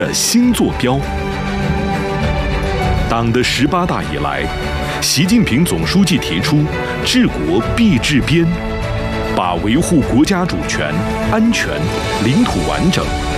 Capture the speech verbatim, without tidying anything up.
的新坐标。党的十八大以来，习近平总书记提出“治国必治边”，把维护国家主权、安全、领土完整、